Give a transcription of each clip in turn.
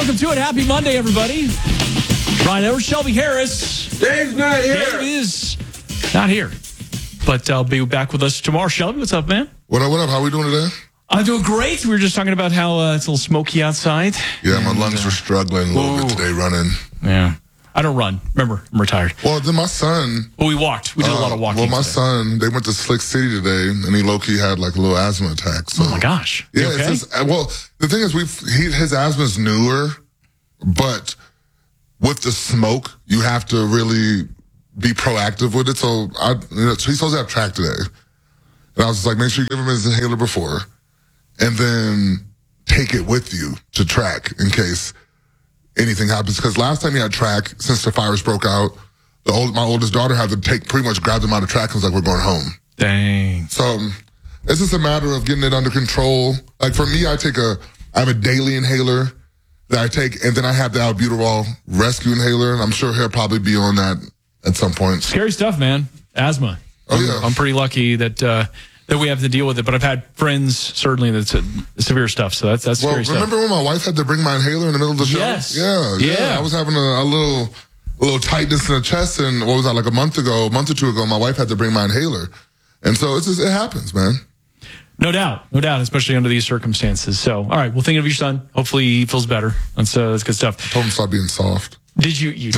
Welcome to it. Happy Monday, everybody. Ryan Edwards, Shelby Harris. Dave's not here. Dave is not here, but I'll be back with us tomorrow. Shelby, what's up, man? What up? How we doing today? I'm doing great. We were just talking about how it's a little smoky outside. Yeah, my lungs were struggling a little bit today running. Yeah. I don't run. Remember, I'm retired. Well, then my son... Well, we walked. We did a lot of walking Well, my today. son, they went to Slick City today, and he low-key had like a little asthma attack. So. Oh, my gosh. Yeah, You okay? well, the thing is, his asthma's newer, but with the smoke, you have to really be proactive with it. So, he's supposed to have track today. And I was just like, make sure you give him his inhaler before, and then take it with you to track in case anything happens. Because last time he had track, since the fires broke out, my oldest daughter had to pretty much grabbed him out of track and was like, we're going home. Dang. So it's just a matter of getting it under control. Like for me, I have a daily inhaler that I take, and then I have the albuterol rescue inhaler, and I'm sure he'll probably be on that at some point. Scary stuff, man. Asthma. Oh, yeah. I'm pretty lucky that we have to deal with it, but I've had friends certainly that's severe stuff, so that's scary stuff. Remember when my wife had to bring my inhaler in the middle of the show? Yes. Yeah. I was having a little tightness in the chest, and what was that, like a month or two ago, my wife had to bring my inhaler. And so it happens, man. No doubt, especially under these circumstances. So, all right, well, thinking of your son. Hopefully he feels better. That's good stuff. I told him to stop being soft. Did you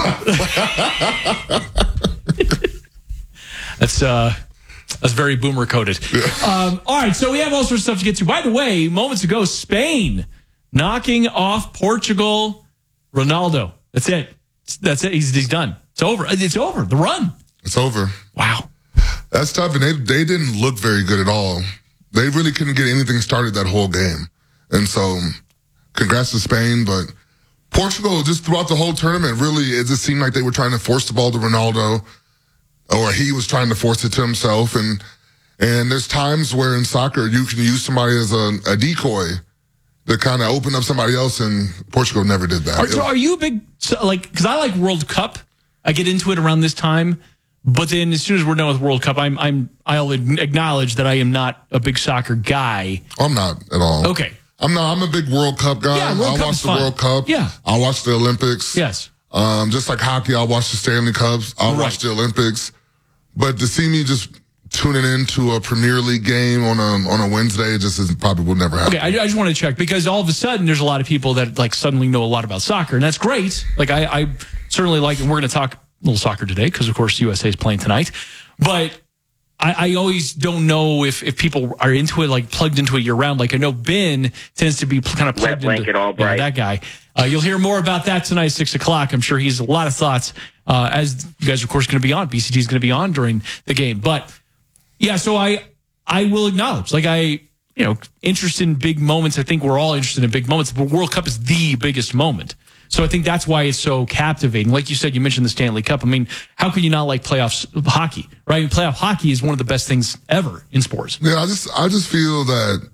That's very boomer coded. Yeah. All right, so we have all sorts of stuff to get to. By the way, moments ago, Spain knocking off Portugal. Ronaldo. That's it. He's done. It's over. It's over. The run. It's over. Wow. That's tough, and they didn't look very good at all. They really couldn't get anything started that whole game. And so, congrats to Spain, but Portugal, just throughout the whole tournament, really, it just seemed like they were trying to force the ball to Ronaldo, or he was trying to force it to himself. And there's times where in soccer, you can use somebody as a decoy to kind of open up somebody else, and Portugal never did that. So are you a big, because I like World Cup. I get into it around this time. But then, as soon as we're done with World Cup, I'll acknowledge that I am not a big soccer guy. I'm not at all. Okay, I'm a big World Cup guy. Yeah, I'll watch the World Cup. Yeah, I'll watch the Olympics. Yes. Just like hockey, I'll watch the Stanley Cups. I'll watch the Olympics. But to see me just tuning into a Premier League game on a Wednesday, it just probably will never happen. Okay, I just want to check, because all of a sudden there's a lot of people that suddenly know a lot about soccer, and that's great. I certainly like it. And we're going to talk a little soccer today because, of course, USA is playing tonight. But I always don't know if people are into it, plugged into it year round. I know Ben tends to be kind of plugged into that guy. You'll hear more about that tonight at 6 o'clock. I'm sure he's a lot of thoughts as you guys are, of course, going to be on. BCG is going to be on during the game. But, yeah, so I will acknowledge, interested in big moments. I think we're all interested in big moments. But World Cup is the biggest moment. So I think that's why it's so captivating. Like you said, you mentioned the Stanley Cup. I mean, how can you not like playoffs hockey, right? I mean, playoff hockey is one of the best things ever in sports. Yeah, I just feel that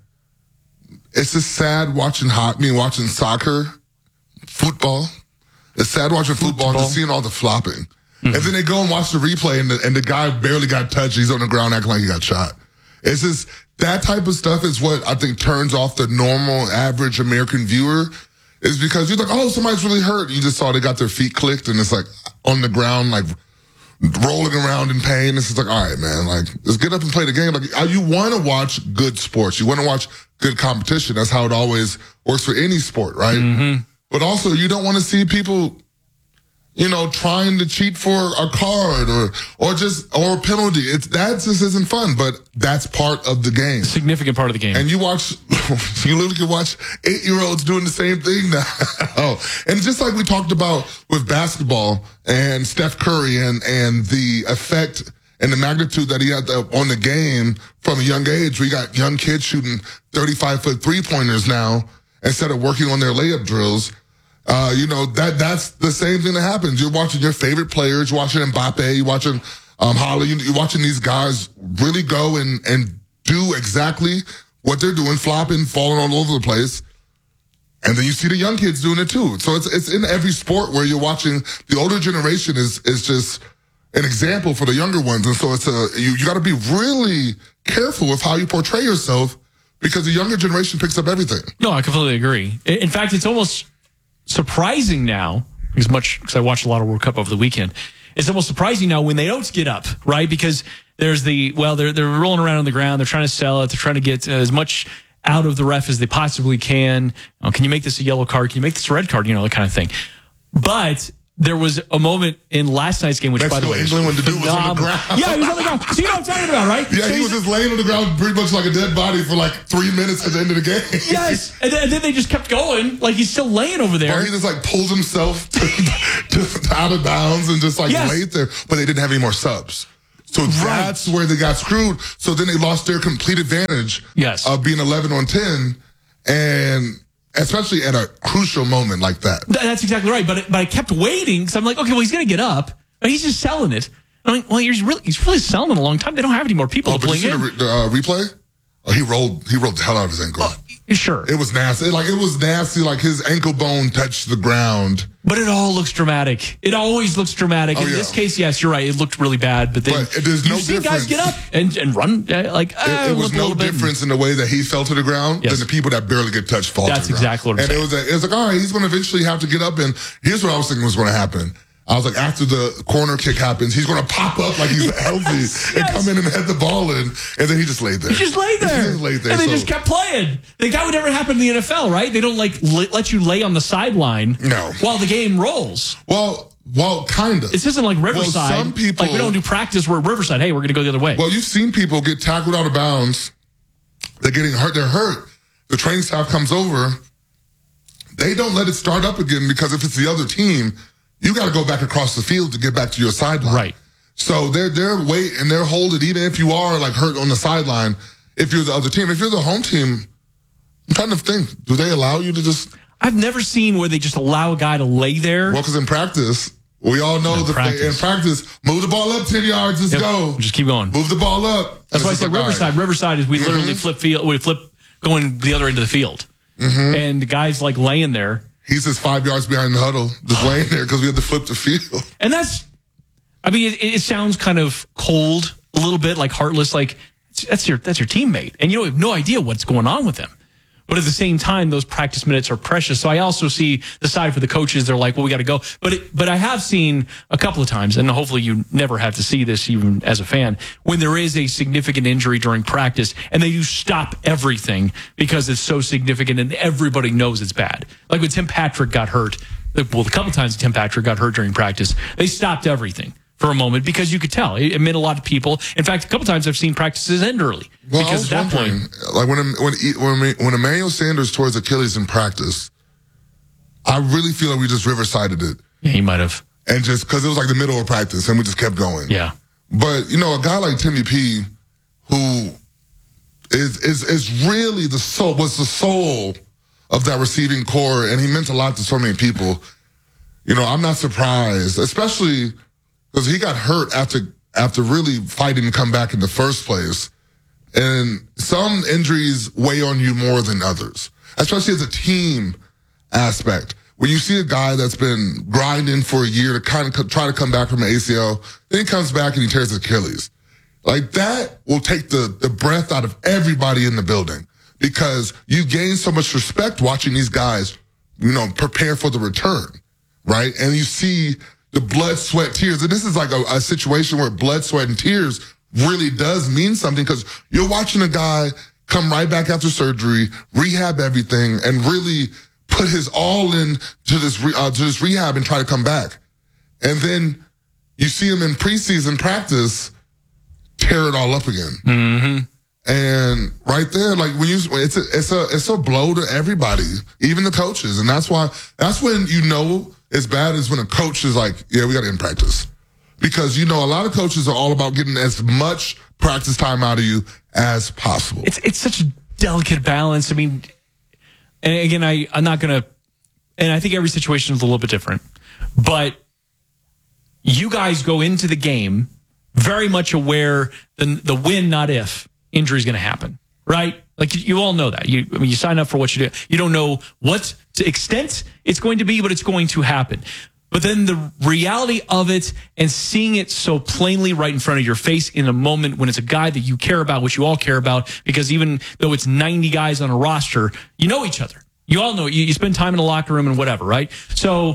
it's just sad watching watching soccer, football. It's sad watching football and just seeing all the flopping. Mm-hmm. And then they go and watch the replay, and the guy barely got touched. He's on the ground acting like he got shot. It's just that type of stuff is what I think turns off the normal, average American viewer. Is because you're like, oh, somebody's really hurt. You just saw they got their feet clicked, and it's like on the ground, rolling around in pain. It's just like, all right, man, just get up and play the game. You want to watch good sports. You want to watch good competition. That's how it always works for any sport, right? Mm-hmm. But also, you don't want to see people, trying to cheat for a card or a penalty. That just isn't fun, but that's part of the game. Significant part of the game. And you literally can watch 8-year-olds doing the same thing now. And just like we talked about with basketball and Steph Curry and the effect and the magnitude that he had on the game from a young age, we got young kids shooting 35-foot 3-pointers now instead of working on their layup drills. That's the same thing that happens. You're watching your favorite players, you're watching Mbappe, you're watching Haaland, you're watching these guys really go and do exactly what they're doing, flopping, falling all over the place. And then you see the young kids doing it too. So it's in every sport where you're watching. The older generation is just an example for the younger ones. And so you got to be really careful with how you portray yourself, because the younger generation picks up everything. No, I completely agree. In fact, it's almost surprising now, because I watched a lot of World Cup over the weekend. It's almost surprising now when they don't get up, right? Because there's they're rolling around on the ground. They're trying to sell it. They're trying to get as much out of the ref as they possibly can. Can you make this a yellow card? Can you make this a red card? That kind of thing. But there was a moment in last night's game, which, by the way, England wanted to do was on the ground. Yeah, he was on the ground. So you know what I'm talking about, right? Yeah, so he was just laying on the ground pretty much like a dead body for like 3 minutes at the end of the game. Yes, and then they just kept going. Like, he's still laying over there. Or he just like pulled himself to out of bounds and just like laid there. But they didn't have any more subs. So that's where they got screwed. So then they lost their complete advantage of being 11 on 10. And especially at a crucial moment like that. That's exactly right. But I kept waiting because I'm like, okay, well, he's going to get up. But he's just selling it. I'm like, well, he's really selling it a long time. They don't have any more people to bring in. The replay? Oh, he rolled the hell out of his ankle. Sure. It was nasty. It was nasty. Like his ankle bone touched the ground. But it all looks dramatic. It always looks dramatic. In this case, yes, you're right. It looked really bad. But then there's no see guys get up and run. It was no difference in the way that he fell to the ground than the people that barely get touched fall to the ground. That's exactly what I'm saying. And it was like, all right, he's going to eventually have to get up. And here's what I was thinking was going to happen. I was like, after the corner kick happens, he's going to pop up like he's healthy and come in and head the ball in. And then he just laid there. He just laid there. And they just kept playing. That would never happen in the NFL, right? They don't let you lay on the sideline while the game rolls. Well, kind of. This isn't like Riverside. Well, some people, we don't do practice where Riverside, hey, we're going to go the other way. Well, you've seen people get tackled out of bounds. They're getting hurt. They're hurt. The training staff comes over. They don't let it start up again because if it's the other team, you got to go back across the field to get back to your sideline. Right. So they're waiting and they're holding, even if you are like hurt on the sideline, if you're the other team. If you're the home team, I'm trying to think, do they allow you to just... I've never seen where they just allow a guy to lay there. Well, because in practice, we all know in practice, move the ball up 10 yards, let's go. Just keep going. Move the ball up. That's why I said Riverside. Riverside is we literally flip going the other end of the field. Mm-hmm. And the guy's like laying there. He's just 5 yards behind the huddle, just laying there because we had to flip the field. And it sounds kind of cold, a little bit like heartless, like that's your teammate. And you have no idea what's going on with them. But at the same time, those practice minutes are precious. So I also see the side for the coaches. They're like, well, we got to go. But I have seen a couple of times, and hopefully you never have to see this even as a fan, when there is a significant injury during practice and they do stop everything because it's so significant and everybody knows it's bad. Like when Tim Patrick got hurt, well, a couple of times Tim Patrick got hurt during practice, they stopped everything for a moment because you could tell it meant a lot of people. In fact, a couple times I've seen practices end early because at that point, like when Emmanuel Sanders tore his Achilles in practice, I really feel like we just Riversided it. Yeah, he might have, and just because it was like the middle of practice and we just kept going. Yeah, but a guy like Timmy P, who is really was the soul of that receiving core, and he meant a lot to so many people. I'm not surprised, especially because he got hurt after really fighting to come back in the first place. And some injuries weigh on you more than others, especially as a team aspect. When you see a guy that's been grinding for a year to kind of try to come back from an ACL, then he comes back and he tears his Achilles. Like that will take the breath out of everybody in the building because you gain so much respect watching these guys, prepare for the return, right? And you see the blood, sweat, tears. And this is like a situation where blood, sweat, and tears really does mean something because you're watching a guy come right back after surgery, rehab everything, and really put his all in to this rehab and try to come back. And then you see him in preseason practice tear it all up again. Mm-hmm. And right there, like it's a blow to everybody, even the coaches. And that's when it's bad is when a coach is like, yeah, we got to end practice. Because, a lot of coaches are all about getting as much practice time out of you as possible. It's such a delicate balance. I mean, and again, I'm not going to, and I think every situation is a little bit different, but you guys go into the game very much aware the when, not if, injury is going to happen, right? Like you all know that. You sign up for what you do. You don't know what to extent it's going to be, but it's going to happen. But then the reality of it and seeing it so plainly right in front of your face in a moment when it's a guy that you care about, which you all care about, because even though it's 90 guys on a roster, you know each other. You all know you spend time in the locker room and whatever, right? So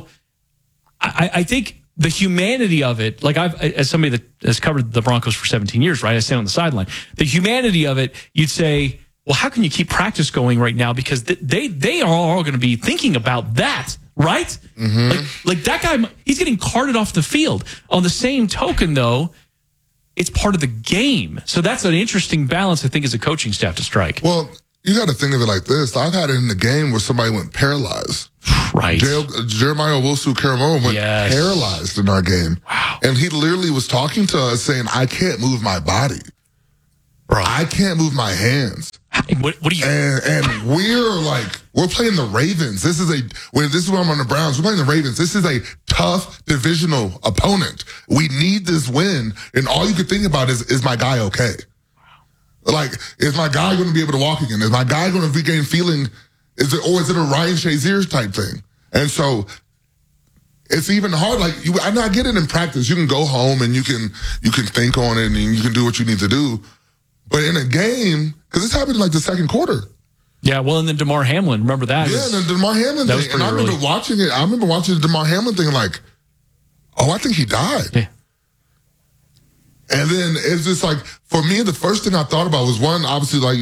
I think the humanity of it, like as somebody that has covered the Broncos for 17 years, right? I stand on the sideline. The humanity of it, you'd say, well, how can you keep practice going right now? Because they are all going to be thinking about that, right? Mm-hmm. Like that guy, he's getting carted off the field. On the same token, though, it's part of the game. So that's an interesting balance, I think, as a coaching staff to strike. Well, you got to think of it like this. I've had it in the game where somebody went paralyzed. Right. Jeremiah Owusu-Koramoah went paralyzed in our game. Wow. And he literally was talking to us saying, I can't move my body. Bro. I can't move my hands. What do you? And we're playing the Ravens. This is where I'm on the Browns. We're playing the Ravens. This is a tough divisional opponent. We need this win. And all you could think about is my guy okay? Like, is my guy going to be able to walk again? Is my guy going to regain feeling? Is it a Ryan Shazier type thing? And so it's even hard. Like, I get it in practice. You can go home and you can think on it and you can do what you need to do. But in a game, because this happened in like the second quarter. Yeah, well, and then DeMar Hamlin, remember that? Yeah, and the DeMar Hamlin thing. And I remember watching it. I remember watching the DeMar Hamlin thing like, oh, I think he died. Yeah. And then it's just like, for me, the first thing I thought about was one, obviously, like,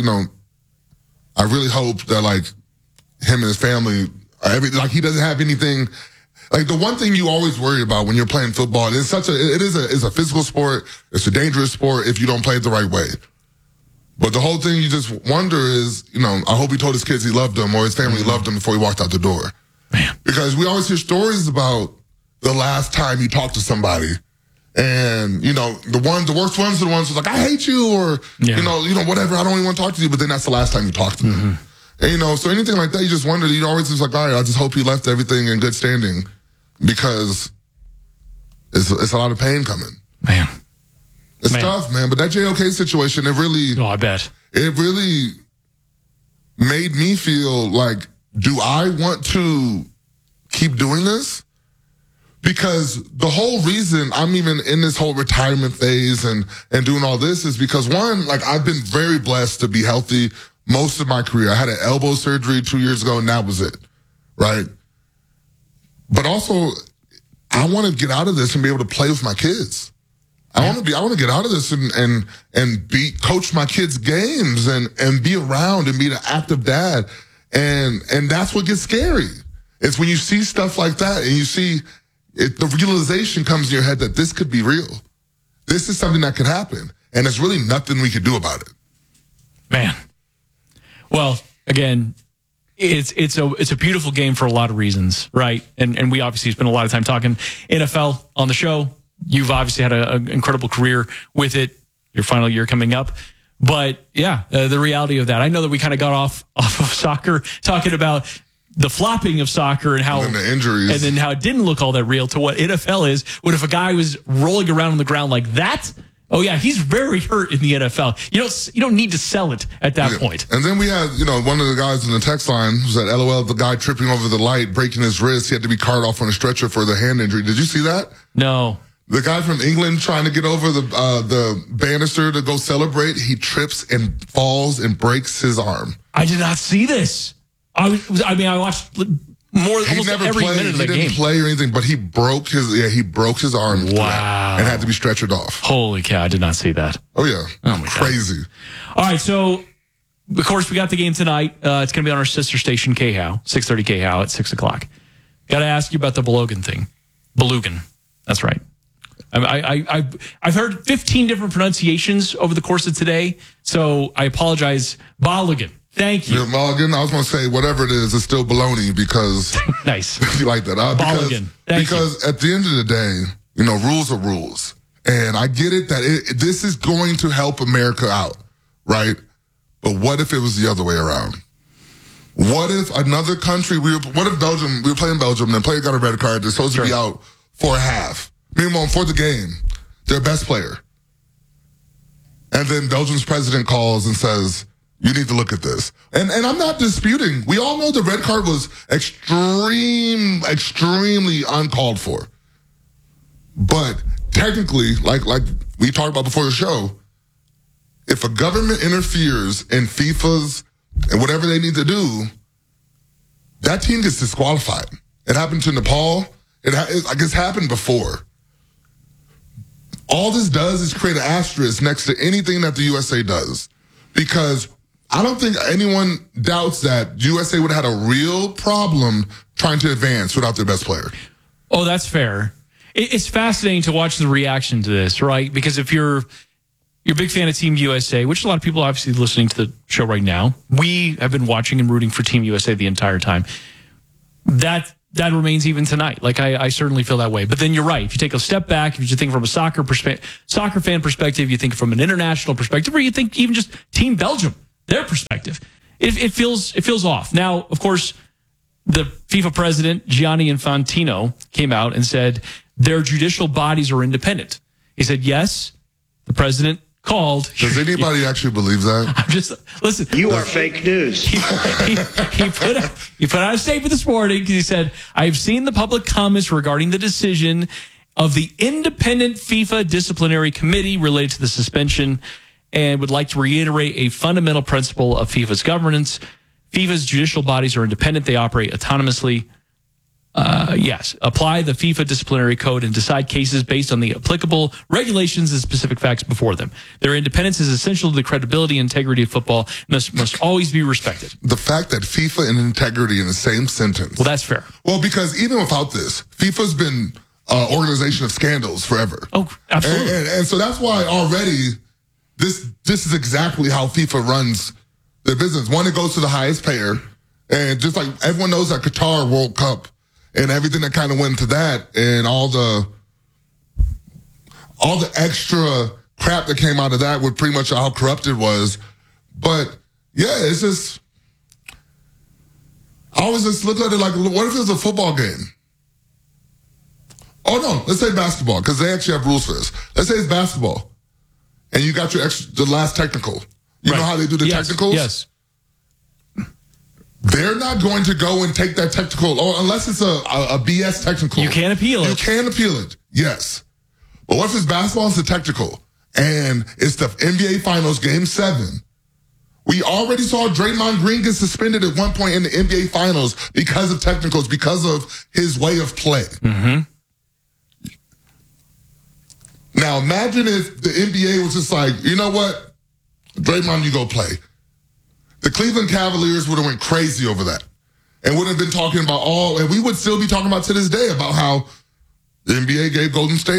I really hope that like him and his family, he doesn't have anything. Like the one thing you always worry about when you're playing football, it's a physical sport. It's a dangerous sport if you don't play it the right way. But the whole thing you just wonder is, I hope he told his kids he loved them or his family loved them before he walked out the door. Man. Because we always hear stories about the last time he talked to somebody. And, the worst ones are the ones who's like, I hate you, or, whatever, I don't even want to talk to you, but then that's the last time you talk to them. And, so anything like that, you just wonder, always just like, all right, I just hope he left everything in good standing, because it's a lot of pain coming. Man. It's tough, man, but that JOK situation, I bet. It really made me feel like, do I want to keep doing this? Because the whole reason I'm even in this whole retirement phase and doing all this is because, one, like, I've been very blessed to be healthy most of my career. I had an elbow surgery 2 years ago, and that was it, right? But also, I want to get out of this and be able to play with my kids. I want to get out of this and coach my kids' games and be around and be an active dad. And that's what gets scary. It's when you see stuff like that and you see the realization comes in your head that this could be real. This is something that could happen. And there's really nothing we could do about it. Man. Well, again, it's a beautiful game for a lot of reasons, right? And we obviously spend a lot of time talking NFL on the show. You've obviously had an incredible career with it, your final year coming up. But yeah, the reality of that, I know that we kind of got off of soccer talking about the flopping of soccer and how and the injuries, and then how it didn't look all that real to what NFL is. What if a guy was rolling around on the ground like that? Oh yeah, he's very hurt in the NFL. You don't need to sell it at that point. And then we had, one of the guys in the text line was that LOL, the guy tripping over the light, breaking his wrist. He had to be carted off on a stretcher for the hand injury. Did you see that? No. The guy from England trying to get over the banister to go celebrate, he trips and falls and breaks his arm. I did not see this. I watched almost every minute of the game. He didn't play or anything, but he broke his arm. Wow. And had to be stretchered off. Holy cow, I did not see that. Oh, yeah. Oh, my crazy. God. All right, so, of course, we got the game tonight. It's going to be on our sister station, KHOW, 6:30 KHOW at 6 o'clock. Got to ask you about the Belogan thing. Belugan. That's right. I've heard 15 different pronunciations over the course of today, so I apologize. Balogun. Thank you. Yeah, Mulligan, I was going to say, whatever it is, it's still baloney because... Nice. You like that. Balogun. Because at the end of the day, rules are rules. And I get it that this is going to help America out, right? But what if it was the other way around? What if another country, what if Belgium, we were playing Belgium, and the player got a red card, they're supposed to be out for a half. Meanwhile, for the game, their best player. And then Belgium's president calls and says... You need to look at this. And I'm not disputing. We all know the red card was extremely uncalled for. But technically, like we talked about before the show, if a government interferes in FIFA's and whatever they need to do, that team gets disqualified. It happened to Nepal. It's happened before. All this does is create an asterisk next to anything that the USA does. Because I don't think anyone doubts that USA would have had a real problem trying to advance without their best player. Oh, that's fair. It's fascinating to watch the reaction to this, right? Because if you're a big fan of Team USA, which a lot of people obviously listening to the show right now, we have been watching and rooting for Team USA the entire time. That remains even tonight. Like I certainly feel that way. But then you're right. If you take a step back, if you think from a soccer fan perspective, you think from an international perspective, or you think even just Team Belgium, their perspective, it feels off. Now, of course, the FIFA president Gianni Infantino came out and said their judicial bodies are independent. He said, yes, the president called. Does anybody actually believe that? I'm just, listen. You are fake news. He put out a statement this morning. He said, I've seen the public comments regarding the decision of the independent FIFA disciplinary committee related to the suspension and would like to reiterate a fundamental principle of FIFA's governance. FIFA's judicial bodies are independent. They operate autonomously. Yes, apply the FIFA disciplinary code and decide cases based on the applicable regulations and specific facts before them. Their independence is essential to the credibility and integrity of football and must always be respected. The fact that FIFA and integrity in the same sentence. Well, that's fair. Well, because even without this, FIFA's been an organization of scandals forever. Oh, absolutely. And so that's why already this is exactly how FIFA runs their business. One, it goes to the highest payer. And just like everyone knows that Qatar World Cup and everything that kind of went into that and all the extra crap that came out of that with pretty much how corrupt it was. But yeah, it's just, I always just look at it like, what if it was a football game? Oh no, let's say basketball, because they actually have rules for this. Let's say it's basketball and you got the last technical. You know how they do the technicals? Yes. They're not going to go and take that technical, or unless it's a BS technical. You can't appeal it. You can appeal it, yes. But what if it's basketball, it's a technical, and it's the NBA Finals Game 7. We already saw Draymond Green get suspended at one point in the NBA Finals because of technicals, because of his way of play. Mm-hmm. Now imagine if the NBA was just like, you know what, Draymond, you go play. The Cleveland Cavaliers would have went crazy over that and would have been talking about and we would still be talking about to this day about how the NBA gave Golden State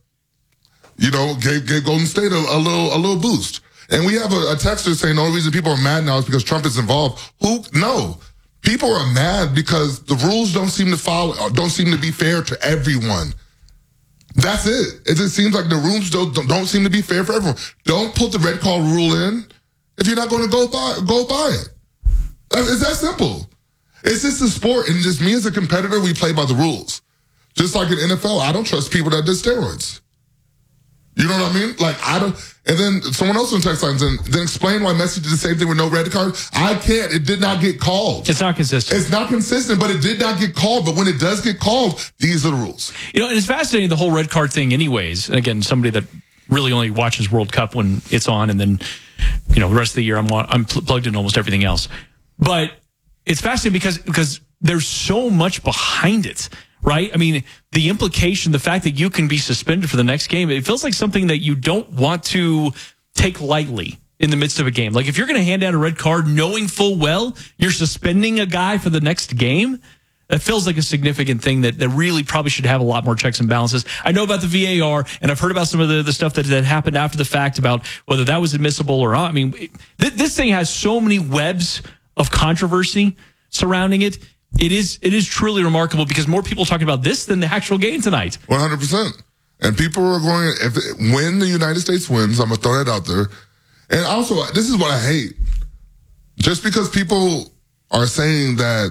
gave Golden State a little boost. And we have a texter saying the only reason people are mad now is because Trump is involved. No. People are mad because the rules don't seem to be fair to everyone. That's it. It just seems like the rules don't seem to be fair for everyone. Don't put the red card rule in if you're not going to go by it. It's that simple. It's just a sport, and just me as a competitor, we play by the rules. Just like in NFL, I don't trust people that did steroids. You know what I mean? Like, I don't. And then someone else on text lines, and then explain why Messi did the same thing with no red card. I can't. It did not get called. It's not consistent. It's not consistent, but it did not get called. But when it does get called, these are the rules. You know, and it's fascinating, the whole red card thing anyways. And again, somebody that really only watches World Cup when it's on, and then, the rest of the year I'm plugged in almost everything else. But it's fascinating because there's so much behind it. Right? I mean, the implication, the fact that you can be suspended for the next game, it feels like something that you don't want to take lightly in the midst of a game. Like, if you're going to hand out a red card knowing full well you're suspending a guy for the next game, that feels like a significant thing that really probably should have a lot more checks and balances. I know about the VAR, and I've heard about some of the stuff that happened after the fact about whether that was admissible or not. I mean, this thing has so many webs of controversy surrounding it. It is truly remarkable because more people are talking about this than the actual game tonight. 100%. And people are going, when the United States wins, I'm going to throw that out there. And also, this is what I hate. Just because people are saying that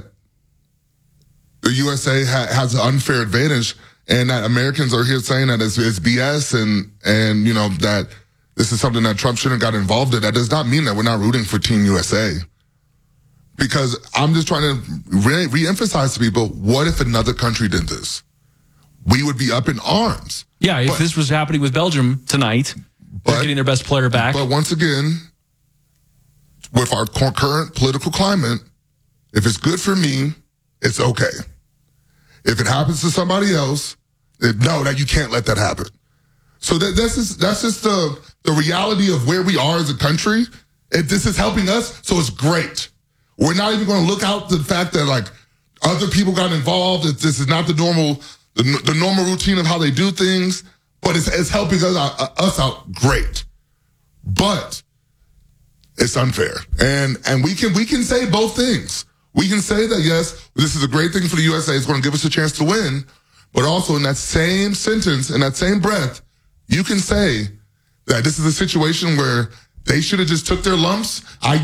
the USA has an unfair advantage and that Americans are here saying that it's BS and that this is something that Trump shouldn't have got involved in, that does not mean that we're not rooting for Team USA. Because I'm just trying to re-emphasize to people, what if another country did this? We would be up in arms. Yeah, if this was happening with Belgium tonight, they're getting their best player back. But once again, with our current political climate, if it's good for me, it's okay. If it happens to somebody else, know that you can't let that happen. So that's just the reality of where we are as a country. If this is helping us, so it's great. We're not even going to look out the fact that like other people got involved. This is not the normal routine of how they do things, but it's helping us out great. But it's unfair, and we can say both things. We can say that yes, this is a great thing for the USA. It's going to give us a chance to win, but also in that same sentence, in that same breath, you can say that this is a situation where they should have just took their lumps.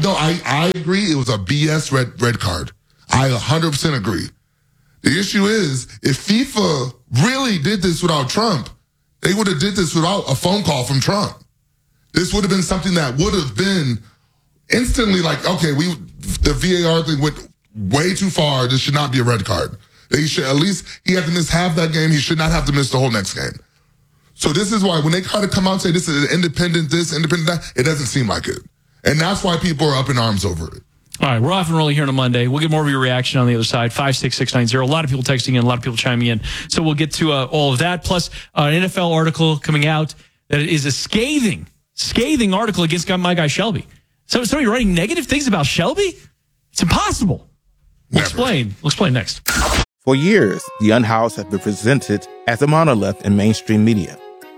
I agree. It was a BS red card. I 100% agree. The issue is if FIFA really did this without Trump, they would have did this without a phone call from Trump. This would have been something that would have been instantly like, okay, the VAR thing went way too far. This should not be a red card. They should at least, he had to miss half that game. He should not have to miss the whole next game. So this is why when they try to come out and say this is independent that, it doesn't seem like it. And that's why people are up in arms over it. All right, we're off and rolling here on a Monday. We'll get more of your reaction on the other side, 56690. A lot of people texting in, a lot of people chiming in. So we'll get to all of that, plus an NFL article coming out that is a scathing article against my guy Shelby. So somebody writing negative things about Shelby? It's impossible. We'll explain next. For years, The Unhoused has been presented as a monolith in mainstream media.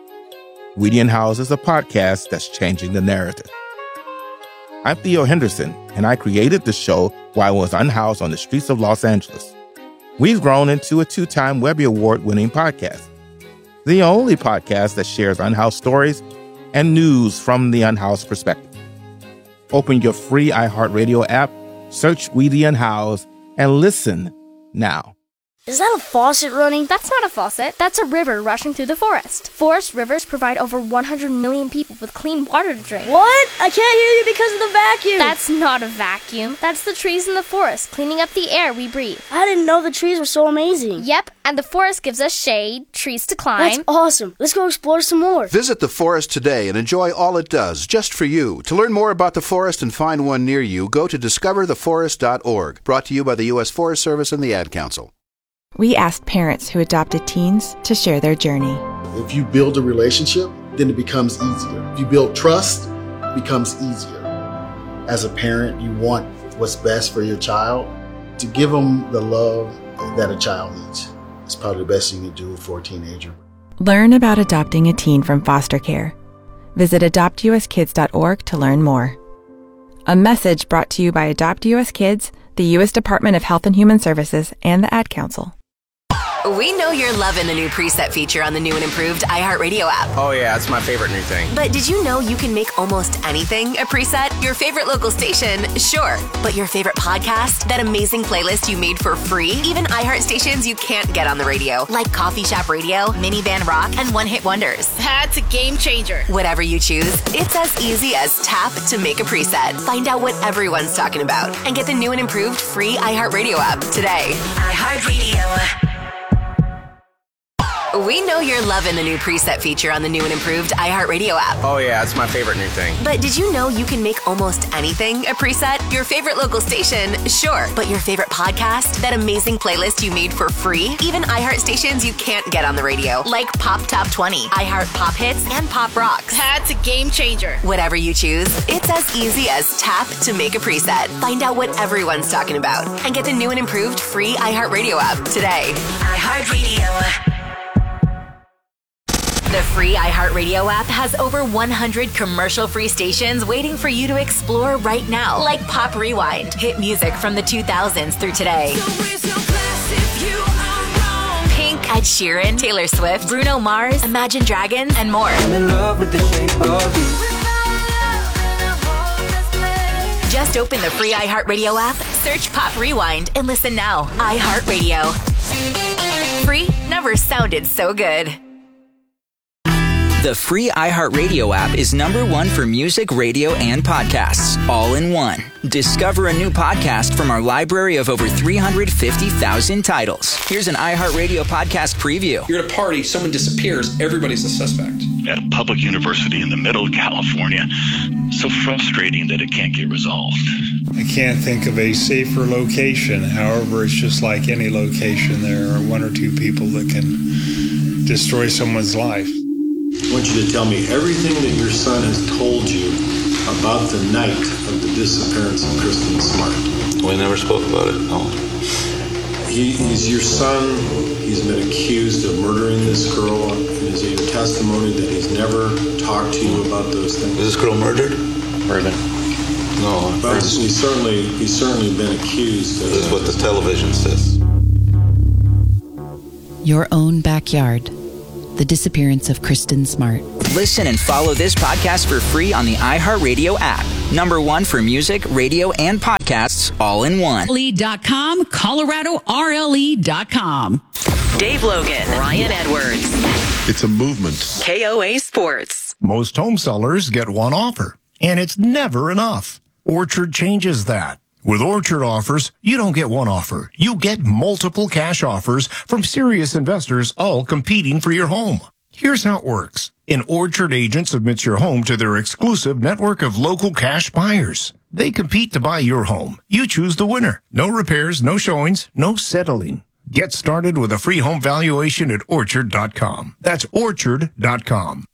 We The Unhoused is a podcast that's changing the narrative. I'm Theo Henderson, and I created the show while I was unhoused on the streets of Los Angeles. We've grown into a 2-time Webby Award-winning podcast, the only podcast that shares unhoused stories and news from the unhoused perspective. Open your free iHeartRadio app, search We The Unhoused, and listen now. Is that a faucet running? That's not a faucet. That's a river rushing through the forest. Forest rivers provide over 100 million people with clean water to drink. What? I can't hear you because of the vacuum. That's not a vacuum. That's the trees in the forest cleaning up the air we breathe. I didn't know the trees were so amazing. Yep, and the forest gives us shade, trees to climb. That's awesome. Let's go explore some more. Visit the forest today and enjoy all it does, just for you. To learn more about the forest and find one near you, go to discovertheforest.org. Brought to you by the U.S. Forest Service and the Ad Council. We asked parents who adopted teens to share their journey. If you build a relationship, then it becomes easier. If you build trust, it becomes easier. As a parent, you want what's best for your child. To give them the love that a child needs. It's probably the best thing you do for a teenager. Learn about adopting a teen from foster care. Visit adoptuskids.org to learn more. A message brought to you by Adopt US Kids, the U.S. Department of Health and Human Services, and the Ad Council. We know you're loving the new preset feature on the new and improved iHeartRadio app. Oh yeah, it's my favorite new thing. But did you know you can make almost anything a preset? Your favorite local station, sure. But your favorite podcast? That amazing playlist you made for free? Even iHeart stations you can't get on the radio, like Coffee Shop Radio, Minivan Rock, and One Hit Wonders. That's a game changer. Whatever you choose, it's as easy as tap to make a preset. Find out what everyone's talking about and get the new and improved free iHeartRadio app today. iHeartRadio. We know you're loving the new preset feature on the new and improved iHeartRadio app. Oh yeah, it's my favorite new thing. But did you know you can make almost anything a preset? Your favorite local station, sure. But your favorite podcast? That amazing playlist you made for free? Even iHeart stations you can't get on the radio, like Pop Top 20, iHeart Pop Hits, and Pop Rocks. That's a game changer. Whatever you choose, it's as easy as tap to make a preset. Find out what everyone's talking about and get the new and improved free iHeartRadio app today. iHeartRadio. The free iHeartRadio app has over 100 commercial-free stations waiting for you to explore right now, like Pop Rewind, hit music from the 2000s through today. Pink, Ed Sheeran, Taylor Swift, Bruno Mars, Imagine Dragons, and more. I'm in love with the shape of you. Just open the free iHeartRadio app, search Pop Rewind, and listen now. iHeartRadio. Free never sounded so good. The free iHeartRadio app is #1 for music, radio, and podcasts, all in one. Discover a new podcast from our library of over 350,000 titles. Here's an iHeartRadio podcast preview. You're at a party, someone disappears, everybody's a suspect. At a public university in the middle of California. So frustrating that it can't get resolved. I can't think of a safer location. However, it's just like any location. There are one or two people that can destroy someone's life. I want you to tell me everything that your son has told you about the night of the disappearance of Kristen Smart. We never spoke about it, no. He's your son. He's been accused of murdering this girl. And is it your testimony that he's never talked to you about those things? Is this girl murdered? Murdered. No. Well, he's certainly been accused. This is what the television says. Your own backyard. The disappearance of Kristen Smart. Listen and follow this podcast for free on the iHeartRadio app. #1 for music, radio, and podcasts, all in one. RLE.com, ColoradoRLE.com. Dave Logan, Ryan Edwards. It's a movement. KOA Sports. Most home sellers get one offer, and it's never enough. Orchard changes that. With Orchard offers, you don't get one offer. You get multiple cash offers from serious investors, all competing for your home. Here's how it works. An Orchard agent submits your home to their exclusive network of local cash buyers. They compete to buy your home. You choose the winner. No repairs, no showings, no settling. Get started with a free home valuation at Orchard.com. That's Orchard.com.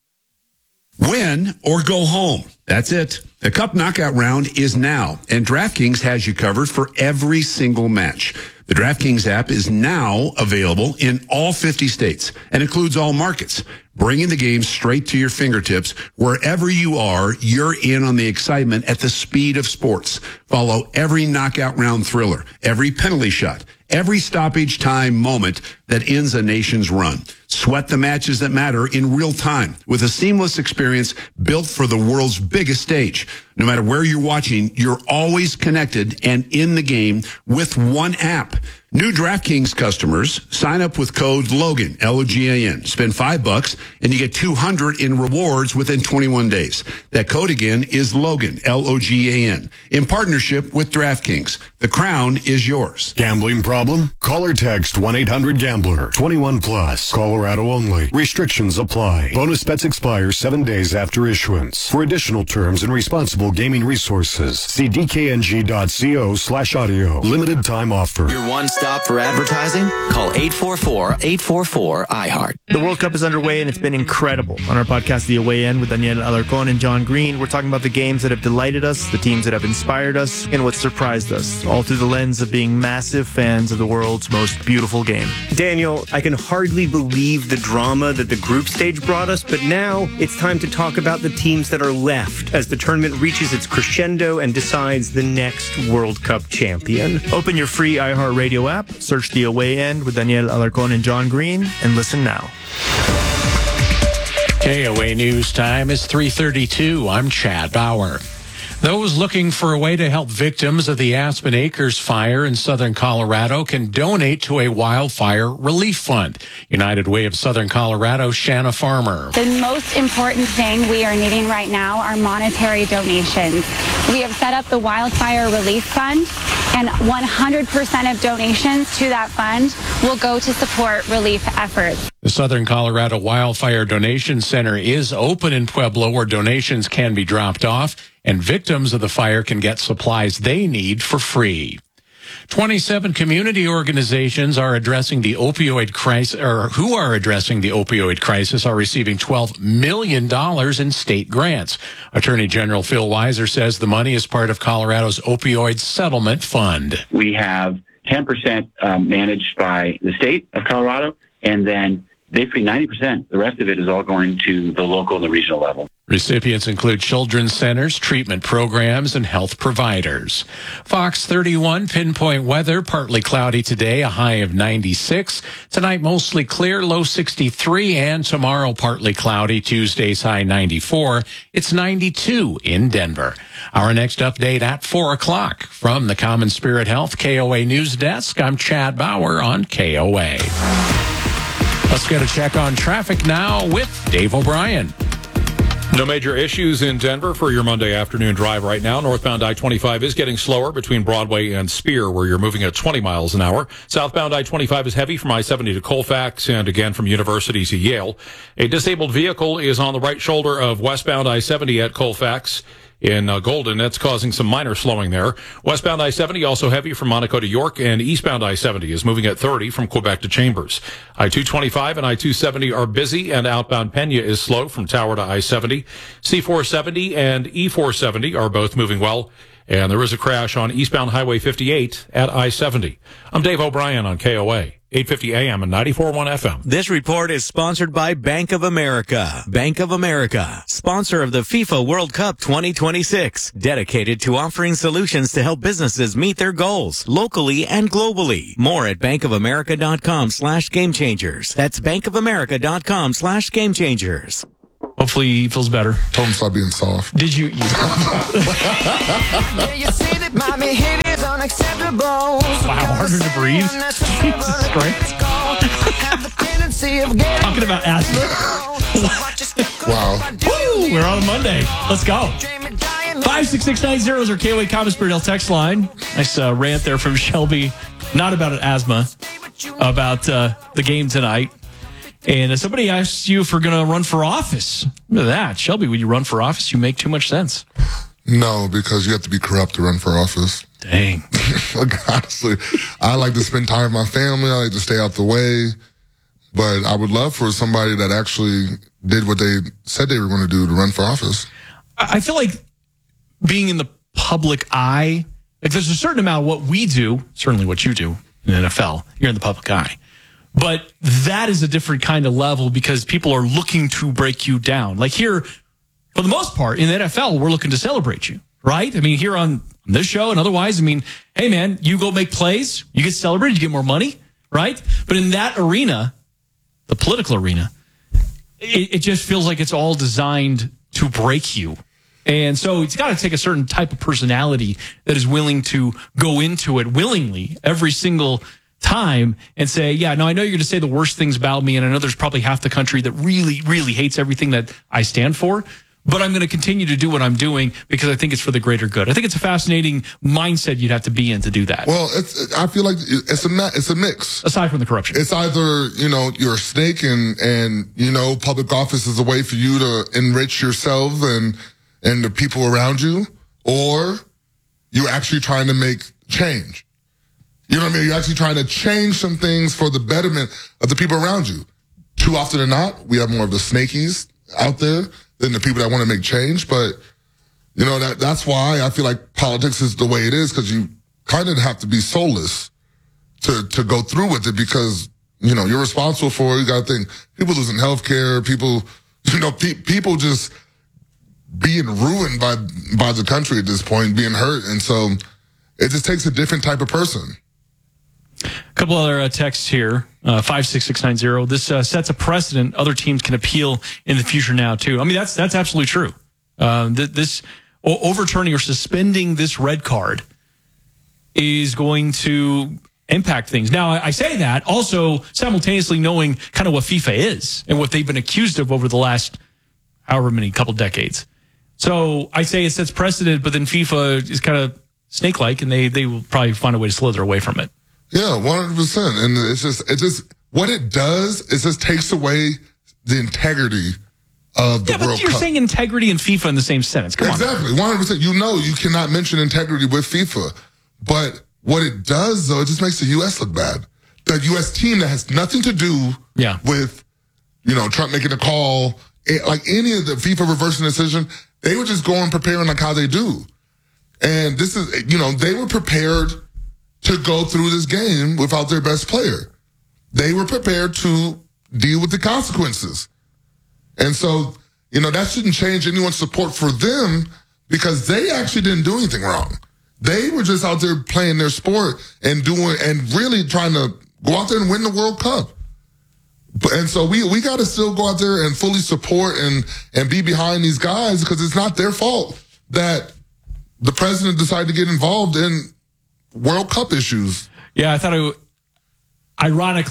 Win or go home. That's it. The Cup Knockout Round is now, and DraftKings has you covered for every single match. The DraftKings app is now available in all 50 states and includes all markets, bringing the game straight to your fingertips. Wherever you are, you're in on the excitement at the speed of sports. Follow every knockout round thriller, every penalty shot, every stoppage time moment that ends a nation's run. Sweat the matches that matter in real time with a seamless experience built for the world's biggest stage. No matter where you're watching, you're always connected and in the game with one app. New DraftKings customers sign up with code Logan, Logan. Spend $5 and you get $200 in rewards within 21 days. That code again is Logan, Logan. In partnership with DraftKings, the crown is yours. Gambling problem? Call or text 1-800-GAMBLER. 21 plus. Colorado only. Restrictions apply. Bonus bets expire 7 days after issuance. For additional terms and responsible gaming resources, see dkng.co/audio. Limited time offer. Your one-stop for advertising? Call 844-844-iHeart. The World Cup is underway, and it's been incredible. On our podcast, The Away End, with Daniel Alarcon and John Green, we're talking about the games that have delighted us, the teams that have inspired us, and what surprised us, all through the lens of being massive fans of the world's most beautiful game. Daniel, I can hardly believe the drama that the group stage brought us, but now it's time to talk about the teams that are left as the tournament reaches its crescendo and decides the next World Cup champion. Open your free iHeartRadio app, search The Away End with Daniel Alarcon and John Green, and listen now. KOA News Time is 3:32. I'm Chad Bauer. Those looking for a way to help victims of the Aspen Acres fire in southern Colorado can donate to a wildfire relief fund. United Way of Southern Colorado, Shanna Farmer. The most important thing we are needing right now are monetary donations. We have set up the Wildfire Relief Fund, and 100% of donations to that fund will go to support relief efforts. The Southern Colorado Wildfire Donation Center is open in Pueblo, where donations can be dropped off, and victims of the fire can get supplies they need for free. 27 community organizations are addressing the opioid crisis, or who are addressing the opioid crisis, are receiving $12 million in state grants. Attorney General Phil Weiser says the money is part of Colorado's opioid settlement fund. We have 10% managed by the state of Colorado, and then basically 90%. The rest of it is all going to the local and the regional level. Recipients include children's centers, treatment programs, and health providers. Fox 31 pinpoint weather, partly cloudy today, a high of 96. Tonight, mostly clear, low 63, and tomorrow, partly cloudy, Tuesday's high 94. It's 92 in Denver. Our next update at 4 o'clock. From the Common Spirit Health KOA News Desk, I'm Chad Bauer on KOA. Let's get a check on traffic now with Dave O'Brien. No major issues in Denver for your Monday afternoon drive right now. Northbound I-25 is getting slower between Broadway and Spear, where you're moving at 20 miles an hour. Southbound I-25 is heavy from I-70 to Colfax and again from University to Yale. A disabled vehicle is on the right shoulder of westbound I-70 at Colfax in Golden. That's causing some minor slowing there. Westbound I-70 also heavy from Monaco to York, and eastbound I-70 is moving at 30 from Quebec to Chambers. I-225 and I-270 are busy, and outbound Pena is slow from Tower to I-70. C-470 and E-470 are both moving well, and there is a crash on eastbound Highway 58 at I-70. I'm Dave O'Brien on KOA. 850 AM and 94.1 FM. This report is sponsored by Bank of America. Bank of America, sponsor of the FIFA World Cup 2026, dedicated to offering solutions to help businesses meet their goals locally and globally. More at bankofamerica.com/gamechangers. That's bankofamerica.com/gamechangers. Hopefully he feels better. Told him stop being soft. Did you? You say that my behavior is unacceptable. Wow, harder to breathe. Jesus Christ. Talking about asthma. Wow. Woo, we're on a Monday. Let's go. 56690 is our KOA Common Spirit Hill text line. Nice rant there from Shelby. Not about asthma, about the game tonight. And somebody asked you if we're going to run for office. Look at that. Shelby, would you run for office? You make too much sense. No, because you have to be corrupt to run for office. Dang. Like, honestly, I like to spend time with my family. I like to stay out the way. But I would love for somebody that actually did what they said they were going to do to run for office. I feel like being in the public eye, like there's a certain amount of what we do, certainly what you do in the NFL, you're in the public eye. But that is a different kind of level because people are looking to break you down. Like here, for the most part, in the NFL, we're looking to celebrate you, right? I mean, here on this show and otherwise, I mean, hey, man, you go make plays, you get celebrated, you get more money, right? But in that arena, the political arena, it just feels like it's all designed to break you. And so it's got to take a certain type of personality that is willing to go into it willingly every single time and say, yeah, no, I know you're going to say the worst things about me, and I know there's probably half the country that really, really hates everything that I stand for, but I'm going to continue to do what I'm doing because I think it's for the greater good. I think it's a fascinating mindset you'd have to be in to do that. Well, I feel like it's a mix. Aside from the corruption. It's either, you're a snake and public office is a way for you to enrich yourself and the people around you, or you're actually trying to make change. You know what I mean? You're actually trying to change some things for the betterment of the people around you. Too often than not, we have more of the snakies out there than the people that want to make change. But, that's why I feel like politics is the way it is, because you kind of have to be soulless to go through with it because, you're responsible for it. You got to think people losing health care, people, people just being ruined by the country at this point, being hurt. And so it just takes a different type of person. A couple other texts here, 56690. This sets a precedent. Other teams can appeal in the future now, too. I mean, that's absolutely true. This overturning or suspending this red card is going to impact things. Now, I say that also simultaneously knowing kind of what FIFA is and what they've been accused of over the last however many couple decades. So I say it sets precedent, but then FIFA is kind of snake-like, and they will probably find a way to slither away from it. Yeah, 100%. And it's just what it does is just takes away the integrity of the World Cup. But you're saying integrity and FIFA in the same sentence. Come on. Exactly. 100%. You cannot mention integrity with FIFA. But what it does, though, it just makes the U.S. look bad. The U.S. team that has nothing to do with, Trump making a call, like any of the FIFA reversing decision, they were just going preparing like how they do. And this is, they were prepared to go through this game without their best player. They were prepared to deal with the consequences. And so, that shouldn't change anyone's support for them because they actually didn't do anything wrong. They were just out there playing their sport and really trying to go out there and win the World Cup. And so we got to still go out there and fully support and be behind these guys because it's not their fault that the president decided to get involved in World Cup issues. Yeah, I thought ironically,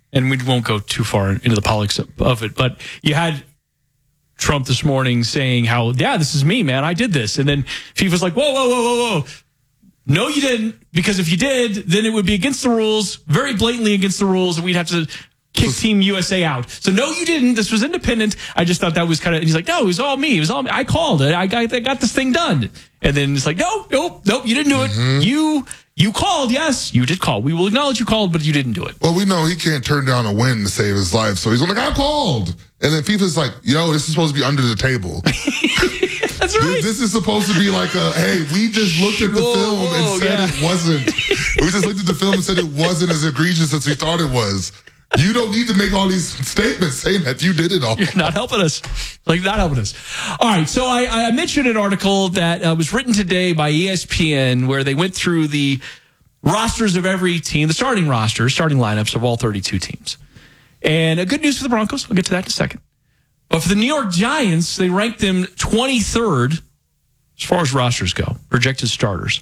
and we won't go too far into the politics of it, but you had Trump this morning saying how, this is me, man. I did this. And then FIFA's like, whoa. No, you didn't. Because if you did, then it would be against the rules, very blatantly against the rules, and we'd have to kick Team USA out. So no, you didn't. This was independent. I just thought that was kind of, he's like, no, it was all me. It was all me. I called it. I got this thing done. And then it's like, nope, you didn't do it. You called, yes, you did call. We will acknowledge you called, but you didn't do it. Well, we know he can't turn down a win to save his life, so he's like, I called. And then FIFA's like, yo, this is supposed to be under the table. That's right. This is supposed to be like hey, we just looked at the film and said it wasn't. We just looked at the film and said it wasn't as egregious as we thought it was. You don't need to make all these statements saying that you did it all. You're not helping us. Not helping us. All right. So I mentioned an article that was written today by ESPN where they went through the rosters of every team, the starting lineups of all 32 teams. And good news for the Broncos. I'll get to that in a second. But for the New York Giants, they ranked them 23rd as far as rosters go, projected starters.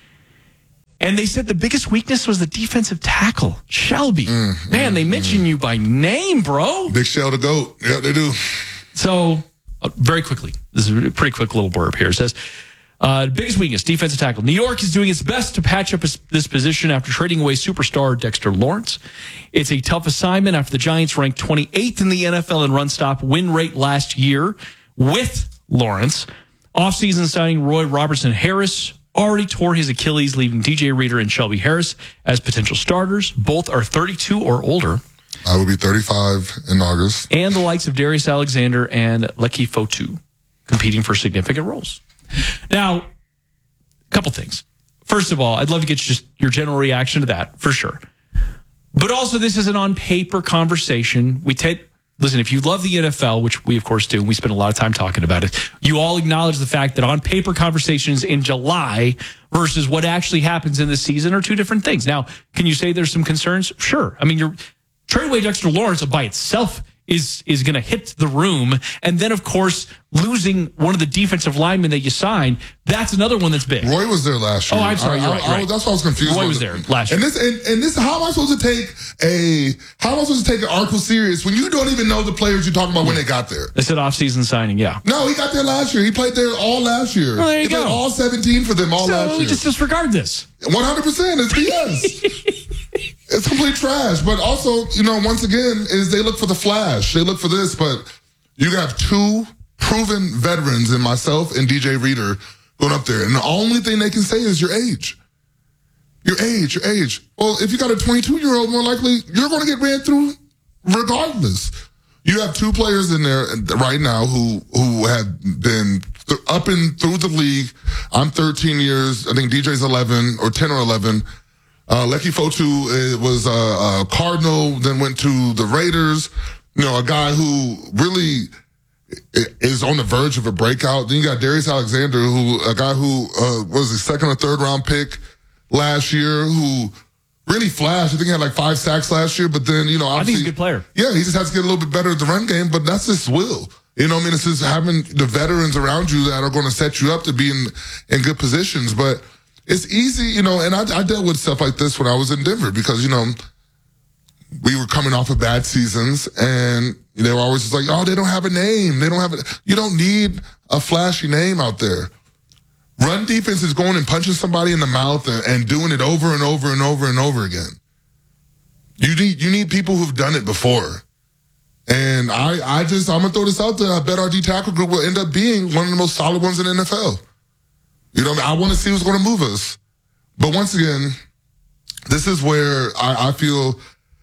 And they said the biggest weakness was the defensive tackle, Shelby. Man, they mention you by name, bro. Big Shell the GOAT. Yeah, they do. So, very quickly, this is a pretty quick little blurb here. It says, biggest weakness, defensive tackle. New York is doing its best to patch up this position after trading away superstar Dexter Lawrence. It's a tough assignment after the Giants ranked 28th in the NFL in run-stop win rate last year with Lawrence. Offseason signing Roy Robertson-Harris already tore his Achilles, leaving DJ Reader and Shelby Harris as potential starters. Both are 32 or older. I will be 35 in August. And the likes of Darius Alexander and Leki Fotu competing for significant roles. Now, a couple things. First of all, I'd love to get just your general reaction to that, for sure. But also, this is an on-paper conversation. Listen, if you love the NFL, which we, of course, do, and we spend a lot of time talking about it, you all acknowledge the fact that on-paper conversations in July versus what actually happens in the season are two different things. Now, can you say there's some concerns? Sure. I mean, your trade away Dexter Lawrence by itself is going to hit the room. And then, of course, losing one of the defensive linemen that you signed, that's another one that's big. Roy was there last year. Oh, I'm sorry. You're right. That's why I was confused. Roy was there last year. And this, how am I supposed to take an article serious when you don't even know the players you're talking about when they got there? They said off-season signing, yeah. No, he got there last year. He played there all last year. Well, there you he go. Played all 17 for them last year. So we just disregard this. 100%. It's BS. It's complete trash. But also, once again, is they look for the flash. They look for this, but you have two proven veterans in myself and DJ Reader going up there. And the only thing they can say is your age. Your age. Well, if you got a 22-year-old, more likely you're going to get ran through regardless. You have two players in there right now who have been up and through the league. I'm 13 years. I think DJ's 11 or 10 or 11. Leki Fotu was a Cardinal, then went to the Raiders. A guy who really is on the verge of a breakout. Then you got Darius Alexander, a guy who was a second or third round pick last year, who really flashed. I think he had like 5 sacks last year, but then, obviously, I think he's a good player. Yeah, he just has to get a little bit better at the run game, but that's his will. It's just having the veterans around you that are going to set you up to be in good positions. But it's easy, and I dealt with stuff like this when I was in Denver because, we were coming off of bad seasons and they were always just like, oh, they don't have a name. You don't need a flashy name out there. Run defense is going and punching somebody in the mouth and doing it over and over and over and over again. You need people who've done it before. And I'm going to throw this out there. I bet our D tackle group will end up being one of the most solid ones in the NFL. I want to see who's going to move us. But once again, this is where I feel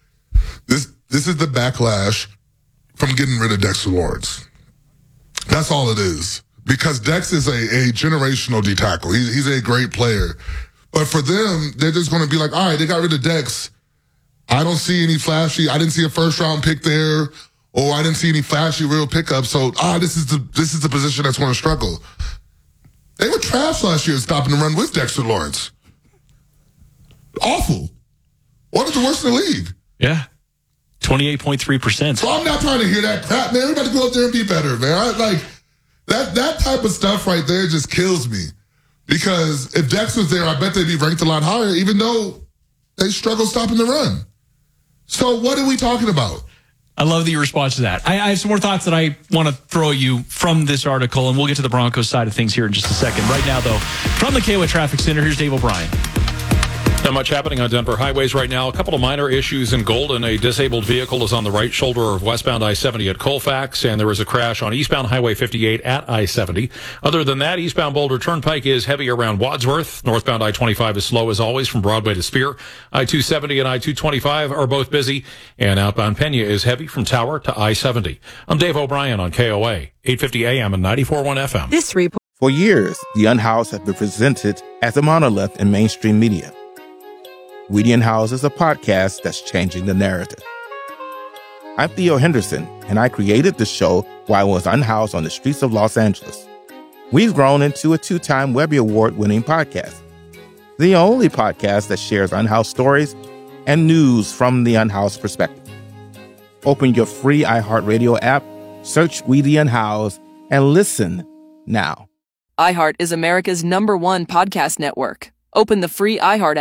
this is the backlash from getting rid of Dexter Lawrence. That's all it is. Because Dex is a generational D tackle. He's a great player. But for them, they're just going to be like, all right, they got rid of Dex. I don't see any flashy. I didn't see a first round pick there, or I didn't see any flashy real pickups. So, this is the position that's going to struggle. They were trash last year stopping the run with Dexter Lawrence. Awful. One of the worst in the league. Yeah. 28.3%. So I'm not trying to hear that crap, man. Everybody go up there and be better, man. That type of stuff right there just kills me. Because if Dex was there, I bet they'd be ranked a lot higher, even though they struggle stopping the run. So what are we talking about? I love that you respond to that. I have some more thoughts that I want to throw at you from this article, and we'll get to the Broncos side of things here in just a second. Right now, though, from the KOA Traffic Center, here's Dave O'Brien. Not much happening on Denver highways right now. A couple of minor issues in Golden. A disabled vehicle is on the right shoulder of westbound I-70 at Colfax, and there was a crash on eastbound Highway 58 at I-70. Other than that, eastbound Boulder Turnpike is heavy around Wadsworth. Northbound I-25 is slow as always from Broadway to Spear. I-270 and I-225 are both busy, and outbound Pena is heavy from Tower to I-70. I'm Dave O'Brien on KOA, 850 AM and 94.1 FM. This report. For years, The Unhoused have been presented as a monolith in mainstream media. We the Unhoused is a podcast that's changing the narrative. I'm Theo Henderson, and I created the show while I was unhoused on the streets of Los Angeles. We've grown into a 2-time Webby Award-winning podcast, the only podcast that shares unhoused stories and news from the unhoused perspective. Open your free iHeartRadio app, search We the Unhoused, and listen now. iHeart is America's #1 podcast network. Open the free iHeart app